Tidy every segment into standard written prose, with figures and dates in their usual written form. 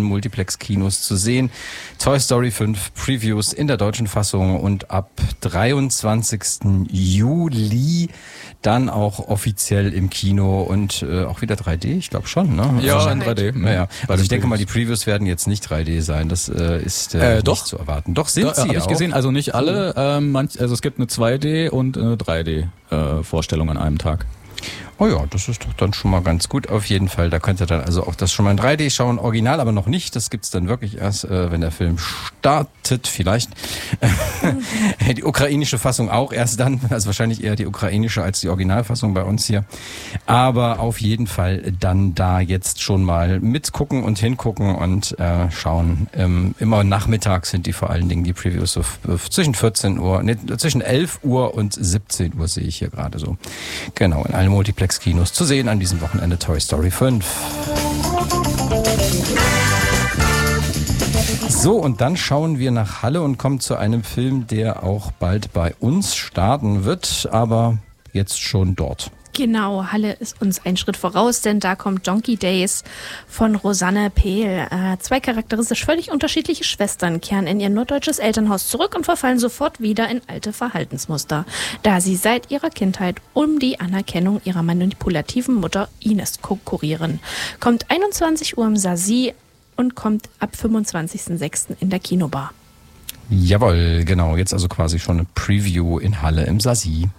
Multiplex-Kinos zu sehen. Toy Story 5 Previews in der deutschen Fassung und ab 23. Juli dann auch offiziell im Kino und auch wieder 3D, ich glaube schon, ne? Ja, in 3D. Naja, also ich denke mal, die Previews werden jetzt nicht 3D sein, das ist nicht zu erwarten. Doch, sind sie habe ich auch. gesehen, also nicht alle, also es gibt eine 2D und eine 3D Vorstellung an einem Tag. Oh ja, das ist doch dann schon mal ganz gut auf jeden Fall. Da könnt ihr dann also auch das schon mal in 3D schauen. Original aber noch nicht. Das gibt's dann wirklich erst, wenn der Film startet. Vielleicht die ukrainische Fassung auch erst dann. Also wahrscheinlich eher die ukrainische als die Originalfassung bei uns hier. Aber auf jeden Fall dann da jetzt schon mal mitgucken und hingucken und schauen. Immer nachmittags sind die vor allen Dingen die Previews so zwischen 14 Uhr, zwischen 11 Uhr und 17 Uhr sehe ich hier gerade so. Genau, in allen Multiplex-Kinos zu sehen an diesem Wochenende Toy Story 5. So, und dann schauen wir nach Halle und kommen zu einem Film, der auch bald bei uns starten wird, aber jetzt schon dort. Genau, Halle ist uns einen Schritt voraus, denn da kommt Donkey Days von Rosanne Pehl. Zwei charakteristisch völlig unterschiedliche Schwestern kehren in ihr norddeutsches Elternhaus zurück und verfallen sofort wieder in alte Verhaltensmuster, da sie seit ihrer Kindheit um die Anerkennung ihrer manipulativen Mutter Ines konkurrieren. Kommt 21 Uhr im Sasi und kommt ab 25.06. in der Kinobar. Jawohl, genau. Jetzt also quasi schon eine Preview in Halle im Sasi.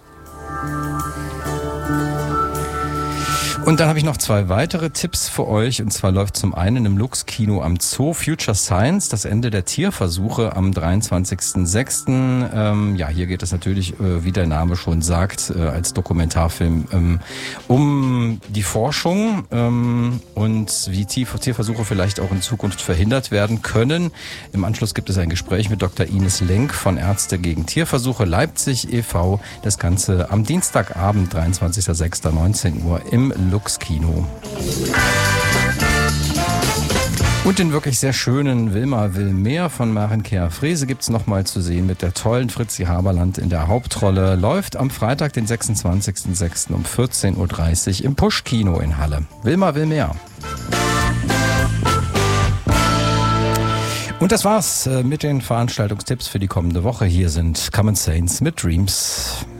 Und dann habe ich noch zwei weitere Tipps für euch. Und zwar läuft zum einen im Lux-Kino am Zoo Future Science das Ende der Tierversuche am 23.06. Ja, hier geht es natürlich, wie der Name schon sagt, als Dokumentarfilm um die Forschung und wie Tierversuche vielleicht auch in Zukunft verhindert werden können. Im Anschluss gibt es ein Gespräch mit Dr. Ines Lenk von Ärzte gegen Tierversuche Leipzig e.V. Das Ganze am Dienstagabend, 23.06. 19 Uhr im Lux-Kino. Und den wirklich sehr schönen Wilma will mehr von Maren Kea Frese gibt's nochmal zu sehen mit der tollen Fritzi Haberland in der Hauptrolle. Läuft am Freitag, den 26.06. um 14.30 Uhr im Push-Kino in Halle. Wilma will mehr. Und das war's mit den Veranstaltungstipps für die kommende Woche. Hier sind Common Saints mit Dreams.